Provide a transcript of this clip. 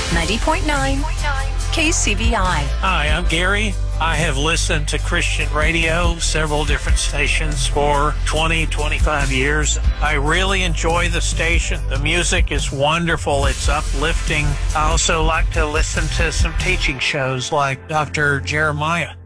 90.9 KCVI. Hi, I'm Gary. I have listened to Christian radio, several different stations for 20, 25 years. I really enjoy the station. The music is wonderful. It's uplifting. I also like to listen to some teaching shows like Dr. Jeremiah.